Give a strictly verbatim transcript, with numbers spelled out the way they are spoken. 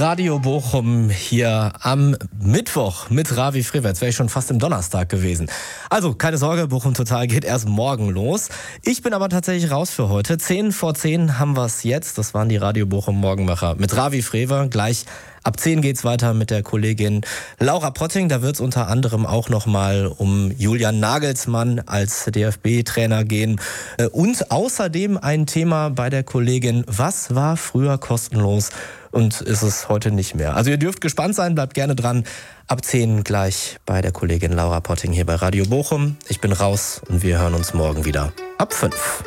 Radio Bochum hier am Mittwoch mit Ravi Frevert. Jetzt wäre ich schon fast im Donnerstag gewesen. Also keine Sorge, Bochum Total geht erst morgen los. Ich bin aber tatsächlich raus für heute. Zehn vor zehn haben wir es jetzt. Das waren die Radio Bochum Morgenmacher mit Ravi Frevert. Gleich ab zehn geht's weiter mit der Kollegin Laura Potting. Da wird es unter anderem auch nochmal um Julian Nagelsmann als D F B-Trainer gehen. Und außerdem ein Thema bei der Kollegin: Was war früher kostenlos und ist es heute nicht mehr? Also ihr dürft gespannt sein, bleibt gerne dran. Ab zehn gleich bei der Kollegin Laura Potting hier bei Radio Bochum. Ich bin raus und wir hören uns morgen wieder ab fünf.